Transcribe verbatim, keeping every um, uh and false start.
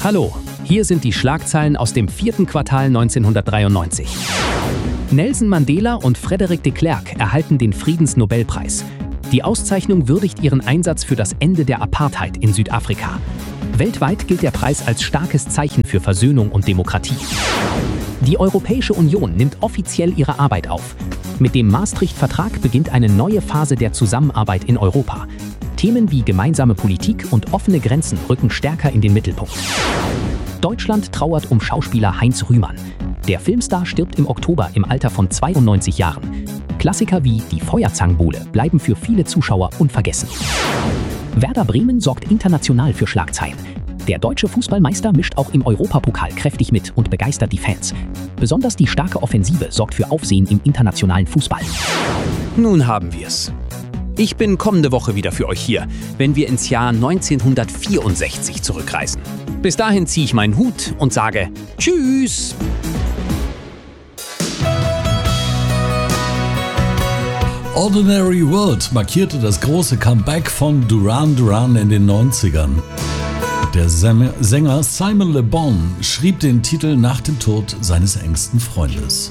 Hallo, hier sind die Schlagzeilen aus dem vierten Quartal neunzehnhundertdreiundneunzig. Nelson Mandela und Frederick de Klerk erhalten den Friedensnobelpreis. Die Auszeichnung würdigt ihren Einsatz für das Ende der Apartheid in Südafrika. Weltweit gilt der Preis als starkes Zeichen für Versöhnung und Demokratie. Die Europäische Union nimmt offiziell ihre Arbeit auf. Mit dem Maastricht-Vertrag beginnt eine neue Phase der Zusammenarbeit in Europa. Themen wie gemeinsame Politik und offene Grenzen rücken stärker in den Mittelpunkt. Deutschland trauert um Schauspieler Heinz Rühmann. Der Filmstar stirbt im Oktober im Alter von zweiundneunzig Jahren. Klassiker wie Die Feuerzangenbowle bleiben für viele Zuschauer unvergessen. Werder Bremen sorgt international für Schlagzeilen. Der deutsche Fußballmeister mischt auch im Europapokal kräftig mit und begeistert die Fans. Besonders die starke Offensive sorgt für Aufsehen im internationalen Fußball. Nun haben wir's. Ich bin kommende Woche wieder für euch hier, wenn wir ins Jahr neunzehnhundertvierundsechzig zurückreisen. Bis dahin ziehe ich meinen Hut und sage Tschüss! Ordinary World markierte das große Comeback von Duran Duran in den neunzigern. Der Sänger Simon Le Bon schrieb den Titel nach dem Tod seines engsten Freundes.